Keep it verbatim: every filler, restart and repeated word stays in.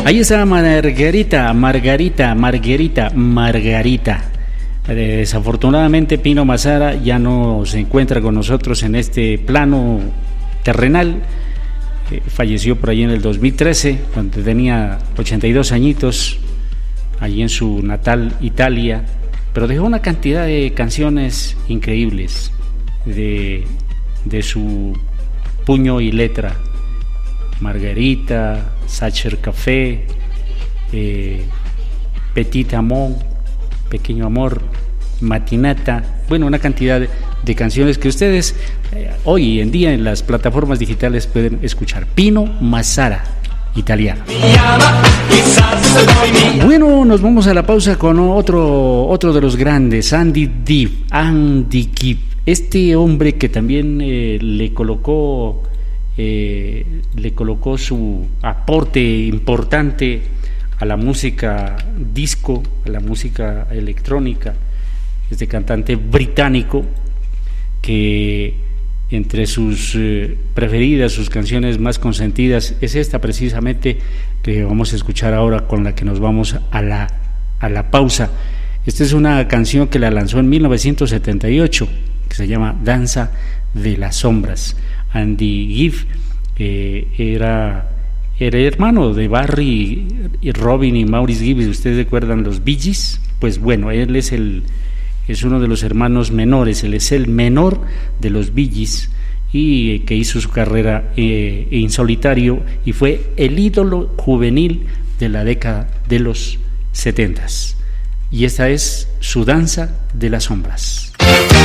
Ahí está Margarita, Margarita, Margarita, Margarita. Desafortunadamente Pino Mazara ya no se encuentra con nosotros en este plano terrenal. Eh, falleció por ahí en el dos mil trece, cuando tenía ochenta y dos añitos, allí en su natal Italia, pero dejó una cantidad de canciones increíbles de, de su puño y letra. Margarita, Sacher Café, eh, Petit Amor, Pequeño Amor, Matinata, bueno, una cantidad de, de canciones que ustedes eh, hoy en día en las plataformas digitales pueden escuchar. Pino Mazara, italiano. Bueno, nos vamos a la pausa con otro, otro de los grandes, Andy Gibb, Andy Gibb, este hombre que también eh, le colocó eh, le colocó su aporte importante a la música disco, a la música electrónica. Este cantante británico que entre sus eh, preferidas, sus canciones más consentidas es esta precisamente que vamos a escuchar ahora, con la que nos vamos a la, a la pausa. Esta es una canción que la lanzó en mil novecientos setenta y ocho, que se llama Danza de las Sombras. Andy Gibb eh, era, era hermano de Barry y Robin y Maurice Gibb. ¿Ustedes recuerdan los Bee Gees? Pues bueno, él es el es uno de los hermanos menores, él es el menor de los Bee Gees, y eh, que hizo su carrera eh, en solitario y fue el ídolo juvenil de la década de los setentas. Y esta es su Danza de las Sombras.